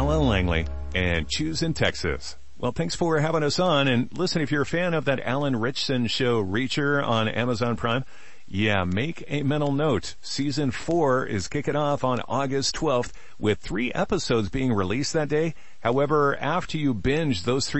Alan Langley, and choose in Texas. Well, thanks for having us on. And listen, if you're a fan of that Alan Ritchson show, Reacher, on Amazon Prime, yeah, make a mental note. Season 4 is kicking off on August 12th with 3 episodes being released that day. However, after you binge those 3